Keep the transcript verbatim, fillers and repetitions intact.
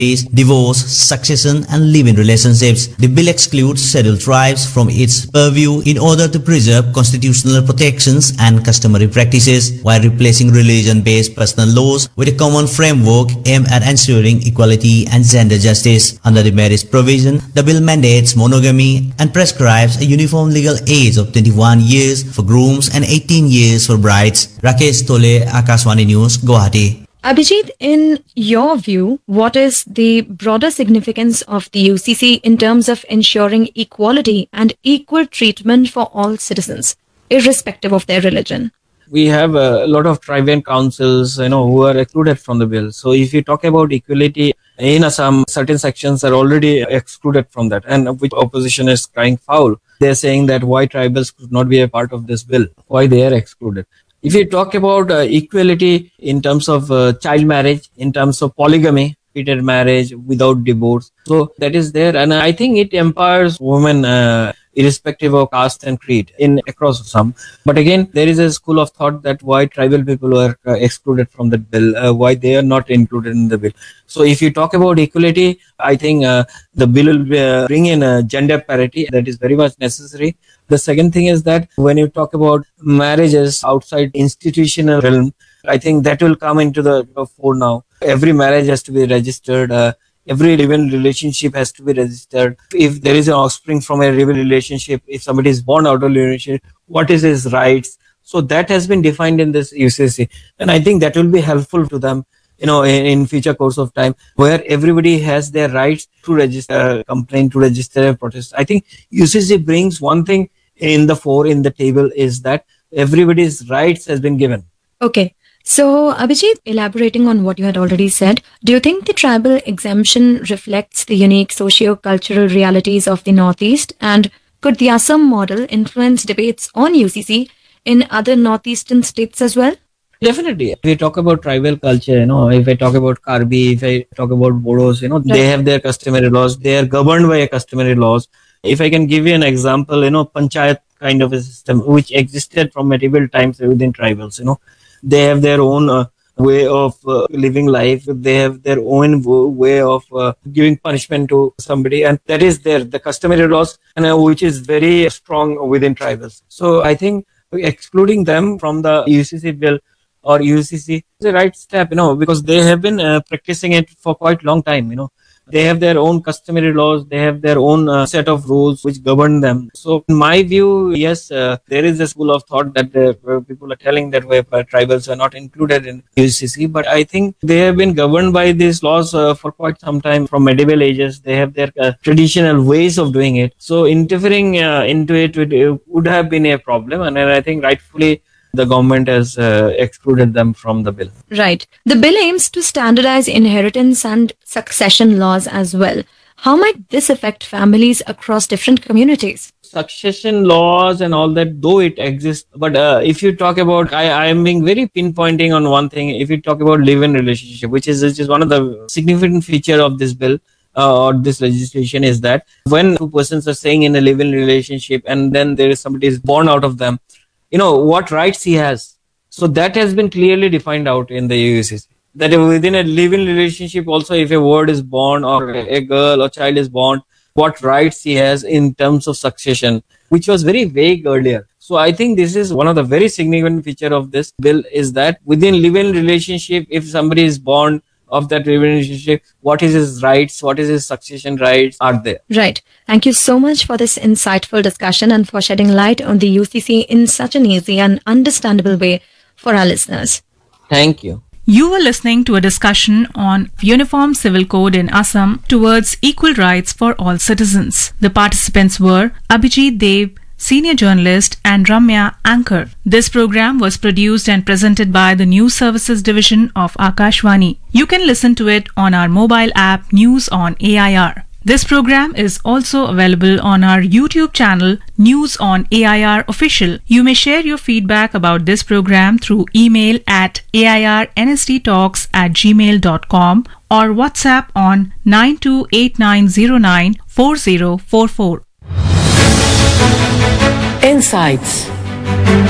marriage, divorce, succession and live-in relationships. The bill excludes scheduled tribes from its purview in order to preserve constitutional protections and customary practices while replacing religion-based personal laws with a common framework aimed at ensuring equality and gender justice. Under the marriage provision, the bill mandates monogamy and prescribes a uniform legal age of twenty-one years for grooms and eighteen years for brides. Rakesh Tole, Akashvani News, Guwahati. Abhijit, in your view, what is the broader significance of the U C C in terms of ensuring equality and equal treatment for all citizens, irrespective of their religion? We have a lot of tribal councils, you know, who are excluded from the bill. So if you talk about equality in Assam, certain sections are already excluded from that, and which opposition is crying foul. They're saying that why tribals could not be a part of this bill, why they are excluded. If you talk about uh, equality in terms of uh, child marriage, in terms of polygamy, repeated marriage without divorce, so that is there, and I think it empowers women uh, irrespective of caste and creed in across Assam. But again, there is a school of thought that why tribal people were uh, excluded from the bill, uh, why they are not included in the bill. So if you talk about equality, I think uh, the bill will uh, bring in a gender parity that is very much necessary. The second thing is that when you talk about marriages outside institutional realm, I think that will come into the fore now. Every marriage has to be registered. Uh, every live-in relationship has to be registered. If there is an offspring from a live-in relationship, if somebody is born out of a relationship, what is his rights? So that has been defined in this U C C. And I think that will be helpful to them, you know, in, in future course of time, where everybody has their rights to register a complaint, to register a protest. I think U C C brings one thing in the fore, in the table, is that everybody's rights has been given. Okay. So, Abhijit, elaborating on what you had already said, do you think the tribal exemption reflects the unique socio-cultural realities of the Northeast? And could the Assam model influence debates on U C C in other Northeastern states as well? Definitely. If we talk about tribal culture, you know, if I talk about Karbi, if I talk about Bodos, you know, right, they have their customary laws. They are governed by a customary laws. If I can give you an example, you know, panchayat kind of a system which existed from medieval times within tribals, you know, they have their own uh, way of uh, living life. They have their own w- way of uh, giving punishment to somebody, and that is there, the customary laws, and uh, which is very strong within tribals. So I think excluding them from the U C C bill or U C C is the right step, you know, because they have been uh, practicing it for quite long time, you know. They have their own customary laws. They have their own uh, set of rules which govern them. So in my view, yes, uh, there is a school of thought that uh, people are telling that uh, tribals are not included in U C C. But I think they have been governed by these laws uh, for quite some time, from medieval ages. They have their uh, traditional ways of doing it. So interfering uh, into it would, uh, would have been a problem. And I think rightfully the government has uh, excluded them from the bill. Right. The bill aims to standardize inheritance and succession laws as well. How might this affect families across different communities? Succession laws and all that, though it exists, but uh, if you talk about, I, I am being very pinpointing on one thing. If you talk about live-in relationship, which is, which is one of the significant feature of this bill, Uh, or this legislation, is that when two persons are staying in a live-in relationship and then there is somebody is born out of them, you know, what rights he has. So that has been clearly defined out in the U C C. That within a live-in relationship also, if a ward is born or a girl or child is born, what rights he has in terms of succession, which was very vague earlier. So I think this is one of the very significant feature of this bill, is that within live-in relationship, if somebody is born of that relationship, what is his rights, what is his succession rights are there. Right. Thank you so much for this insightful discussion and for shedding light on the U C C in such an easy and understandable way for our listeners. Thank you. You were listening to a discussion on Uniform Civil Code in Assam towards equal rights for all citizens. The participants were Abhijit Dev, senior journalist, and Ramya, anchor. This program was produced and presented by the News Services Division of Akashvani. You can listen to it on our mobile app News on A I R. This program is also available on our YouTube channel News on A I R Official. You may share your feedback about this program through email at a i r n s t talks at gmail dot com or WhatsApp on nine two eight nine zero nine four zero four four. Insights.